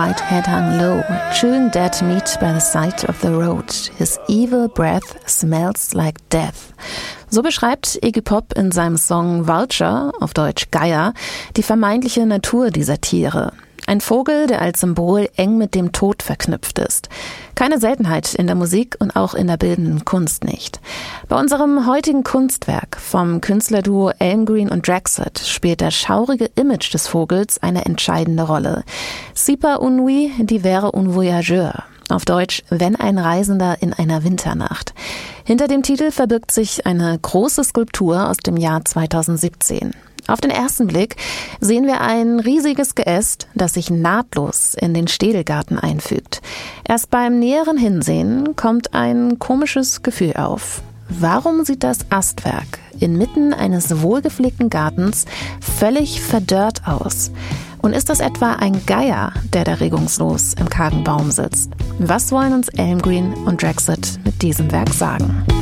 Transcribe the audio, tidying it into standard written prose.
White head hung low, chewing dead meat by the side of the road. His evil breath smells like death. So beschreibt Iggy Pop in seinem Song Vulture, auf Deutsch Geier, die vermeintliche Natur dieser Tiere. Ein Vogel, der als Symbol eng mit dem Tod verknüpft ist. Keine Seltenheit in der Musik und auch in der bildenden Kunst nicht. Bei unserem heutigen Kunstwerk vom Künstlerduo Elmgreen und Draxet spielt das schaurige Image des Vogels eine entscheidende Rolle. C'est pas une nuit d'hiver un voyageur. Auf Deutsch, wenn ein Reisender in einer Winternacht. Hinter dem Titel verbirgt sich eine große Skulptur aus dem Jahr 2017. Auf den ersten Blick sehen wir ein riesiges Geäst, das sich nahtlos in den Städelgarten einfügt. Erst beim näheren Hinsehen kommt ein komisches Gefühl auf. Warum sieht das Astwerk inmitten eines wohlgepflegten Gartens völlig verdörrt aus? Und ist das etwa ein Geier, der da regungslos im kargen Baum sitzt? Was wollen uns Elmgreen und Draxet mit diesem Werk sagen?